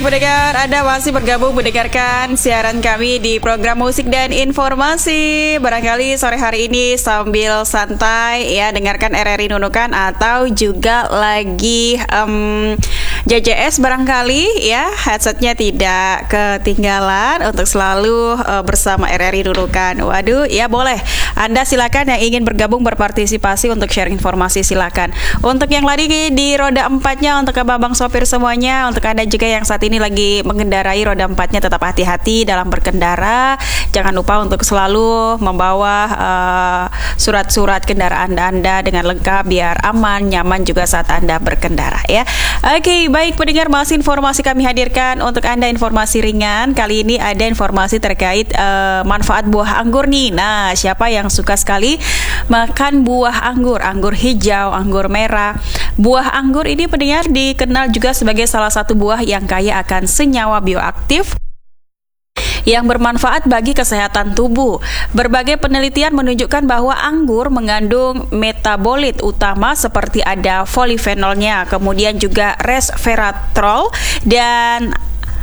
pendengar, Anda masih bergabung mendengarkan siaran kami di program musik dan informasi. Barangkali sore hari ini sambil santai ya, dengarkan RRI Nunukan atau juga lagi JJS barangkali ya, headsetnya tidak ketinggalan untuk selalu bersama RRI Nunukan. Waduh, ya boleh. Anda silakan yang ingin bergabung berpartisipasi untuk sharing informasi silakan. Untuk yang lagi di roda 4-nya, untuk abang-abang sopir semuanya, untuk Anda juga yang saat ini lagi mengendarai roda 4-nya, tetap hati-hati dalam berkendara. Jangan lupa untuk selalu membawa surat-surat kendaraan Anda dengan lengkap biar aman, nyaman juga saat Anda berkendara ya. Oke, baik pendengar, masih informasi kami hadirkan untuk Anda, informasi ringan. Kali ini ada informasi terkait manfaat buah anggur nih. Nah, siapa yang suka sekali makan buah anggur, anggur hijau, anggur merah. Buah anggur ini pendengar dikenal juga sebagai salah satu buah yang kaya akan senyawa bioaktif yang bermanfaat bagi kesehatan tubuh. Berbagai penelitian menunjukkan bahwa anggur mengandung metabolit utama seperti ada polifenolnya, kemudian juga resveratrol dan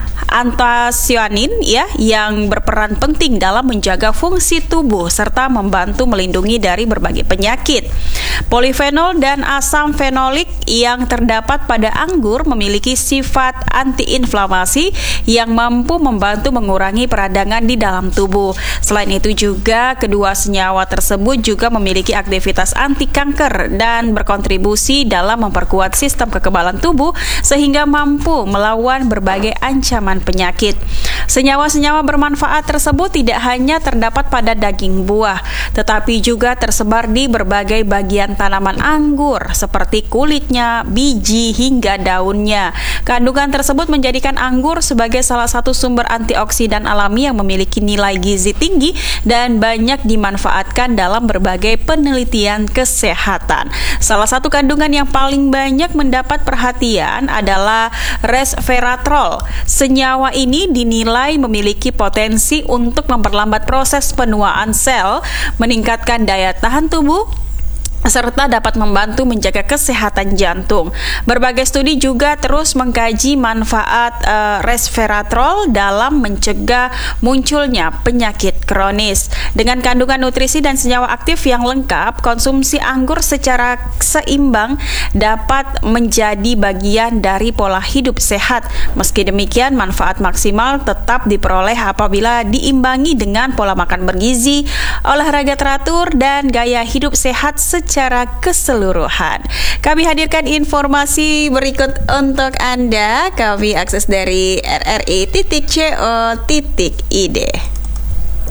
antosianin ya, yang berperan penting dalam menjaga fungsi tubuh serta membantu melindungi dari berbagai penyakit. Polifenol dan asam fenolik yang terdapat pada anggur memiliki sifat antiinflamasi yang mampu membantu mengurangi peradangan di dalam tubuh. Selain itu juga kedua senyawa tersebut juga memiliki aktivitas anti kanker dan berkontribusi dalam memperkuat sistem kekebalan tubuh sehingga mampu melawan berbagai ancaman penyakit. Senyawa-senyawa bermanfaat tersebut tidak hanya terdapat pada daging buah, tetapi juga tersebar di berbagai bagian tanaman anggur seperti kulitnya, biji, hingga daunnya. Kandungan tersebut menjadikan anggur sebagai salah satu sumber antioksidan alami yang memiliki nilai gizi tinggi dan banyak dimanfaatkan dalam berbagai penelitian kesehatan. Salah satu kandungan yang paling banyak mendapat perhatian adalah resveratrol. Senyawa ini dinilai memiliki potensi untuk memperlambat proses penuaan sel, meningkatkan daya tahan tubuh, serta dapat membantu menjaga kesehatan jantung. Berbagai studi juga terus mengkaji manfaat resveratrol dalam mencegah munculnya penyakit kronis. Dengan kandungan nutrisi dan senyawa aktif yang lengkap, konsumsi anggur secara seimbang dapat menjadi bagian dari pola hidup sehat. Meski demikian, manfaat maksimal tetap diperoleh apabila diimbangi dengan pola makan bergizi, olahraga teratur, dan gaya hidup sehat secara keseluruhan. Kami hadirkan informasi berikut untuk Anda. Kami akses dari rri.co.id.